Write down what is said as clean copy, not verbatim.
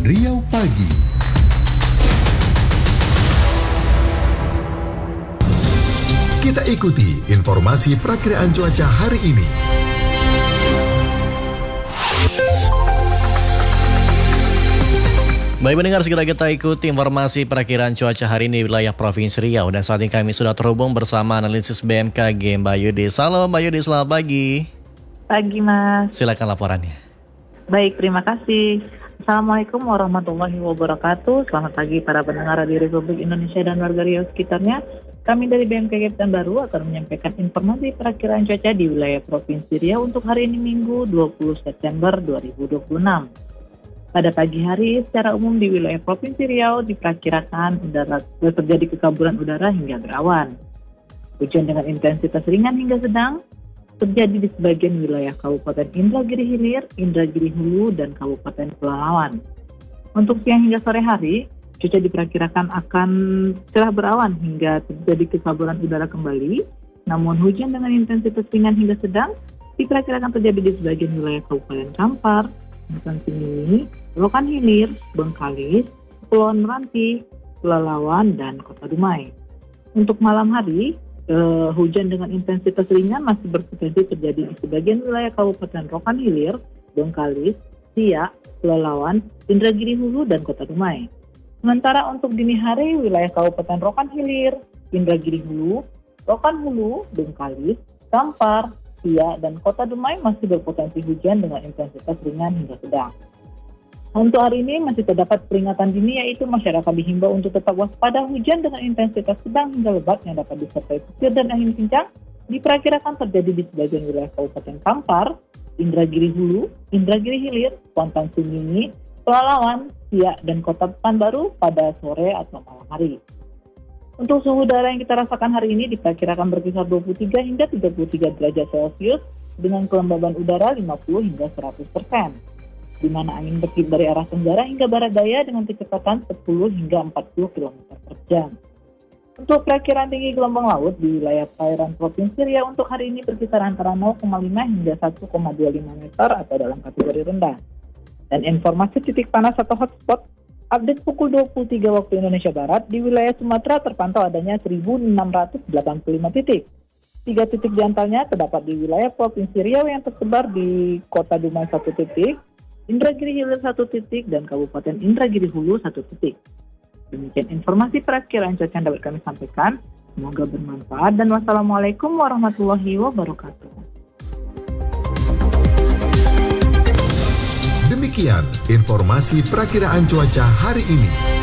Riau Pagi. Kita ikuti informasi perakiraan cuaca hari ini. Baik pendengar, segera kita ikuti informasi perakiraan cuaca hari ini di wilayah Provinsi Riau. Dan saat ini kami sudah terhubung bersama analisis BMKG Mbak Yudi. Halo Mbak Yudi, selamat pagi. Pagi Mas. Silakan laporannya. Baik, terima kasih. Assalamualaikum warahmatullahi wabarakatuh. Selamat pagi para pendengar di Republik Indonesia dan warga Riau sekitarnya. Kami dari BMKG Pekanbaru akan menyampaikan informasi perakiraan cuaca di wilayah Provinsi Riau untuk hari ini Minggu 20 September 2026. Pada pagi hari, secara umum di wilayah Provinsi Riau diperkirakan terjadi kekaburan udara hingga berawan. Hujan dengan intensitas ringan hingga sedang terjadi di sebagian wilayah Kabupaten Indragiri Hilir, Indragiri Hulu, dan Kabupaten Pelalawan. Untuk siang hingga sore hari, cuaca diperkirakan akan cerah berawan hingga terjadi kekaburan udara kembali. Namun hujan dengan intensitas ringan hingga sedang diperkirakan terjadi di sebagian wilayah Kabupaten Kampar, Kabupaten Tinggi, Rokan Hilir, Bengkalis, Kepulauan Meranti, Pelalawan, dan Kota Dumai. Untuk malam hari, hujan dengan intensitas ringan masih berpotensi terjadi di sebagian wilayah Kabupaten Rokan Hilir, Bengkalis, Siak, Pelalawan, Indragiri Hulu, dan Kota Dumai. Sementara untuk dini hari, wilayah Kabupaten Rokan Hilir, Indragiri Hulu, Rokan Hulu, Bengkalis, Kampar, Siak, dan Kota Dumai masih berpotensi hujan dengan intensitas ringan hingga sedang. Untuk hari ini masih terdapat peringatan dini, yaitu masyarakat dihimbau untuk tetap waspada hujan dengan intensitas sedang hingga lebat yang dapat disertai petir dan angin kencang diperkirakan terjadi di sebagian wilayah Kabupaten Kampar, Indragiri Hulu, Indragiri Hilir, Kuantan Sengingi, Pelalawan, Siak, dan Kota Pekanbaru pada sore atau malam hari. Untuk suhu udara yang kita rasakan hari ini diperkirakan berkisar 23 hingga 33 derajat Celcius dengan kelembaban udara 50 hingga 100%. Di mana angin bertiup dari arah tenggara hingga barat daya dengan kecepatan 10 hingga 40 km per jam. Untuk perkiraan tinggi gelombang laut di wilayah perairan Provinsi Riau untuk hari ini berkisar antara 0,5 hingga 1,25 meter atau dalam kategori rendah. Dan informasi titik panas atau hotspot update pukul 23 waktu Indonesia Barat di wilayah Sumatera terpantau adanya 1.685 titik. 3 titik diantaranya terdapat di wilayah Provinsi Riau yang tersebar di Kota Dumai 1 titik, Indragiri Hilir 1 titik, dan Kabupaten Indragiri Hulu 1 titik. Demikian informasi perakiraan cuaca yang dapat kami sampaikan. Semoga bermanfaat dan wassalamualaikum warahmatullahi wabarakatuh. Demikian informasi perakiraan cuaca hari ini.